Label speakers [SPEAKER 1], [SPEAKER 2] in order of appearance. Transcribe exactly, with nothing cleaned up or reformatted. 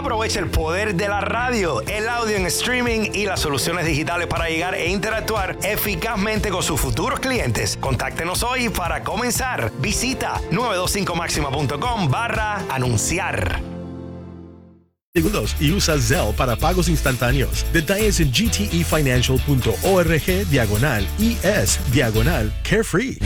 [SPEAKER 1] Aprovecha el poder de la radio, el audio en streaming y las soluciones digitales para llegar e interactuar eficazmente con sus futuros clientes. Contáctenos hoy para comenzar. Visita nueve dos cinco máxima punto com barra anunciar.
[SPEAKER 2] Segundos y usa Zelle para pagos instantáneos. Detalles en gtefinancial punto org diagonal es diagonal carefree.